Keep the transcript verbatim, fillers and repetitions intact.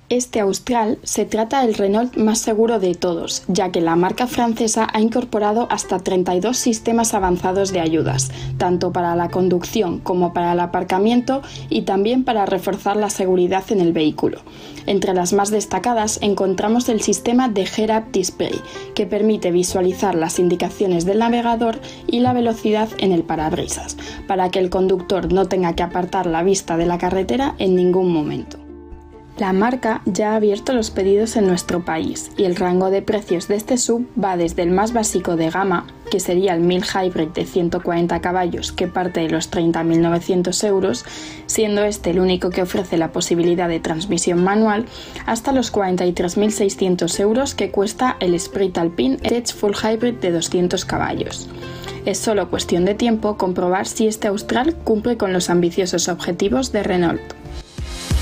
Este Austral se trata del Renault más seguro de todos, ya que la marca francesa ha incorporado hasta treinta y dos sistemas avanzados de ayudas, tanto para la conducción como para el aparcamiento y también para reforzar la seguridad en el vehículo. Entre las más destacadas encontramos el sistema de Head-Up Display, que permite visualizar las indicaciones del navegador y la velocidad en el parabrisas, para que el conductor no tenga que apartar la vista de la carretera en ningún momento. La marca ya ha abierto los pedidos en nuestro país y el rango de precios de este S U V va desde el más básico de gama, que sería el Mild Hybrid de ciento cuarenta caballos, que parte de los treinta mil novecientos euros, siendo este el único que ofrece la posibilidad de transmisión manual, hasta los cuarenta y tres mil seiscientos euros que cuesta el Esprit Alpine Edge Full Hybrid de doscientos caballos. Es solo cuestión de tiempo comprobar si este Austral cumple con los ambiciosos objetivos de Renault.